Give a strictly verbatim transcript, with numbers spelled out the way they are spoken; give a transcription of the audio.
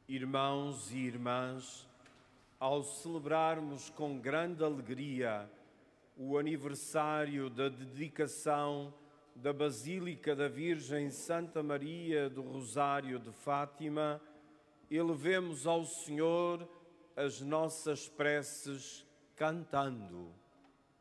Irmãos e irmãs, ao celebrarmos com grande alegria o aniversário da dedicação da Basílica da Virgem Santa Maria do Rosário de Fátima, elevemos ao Senhor as nossas preces cantando.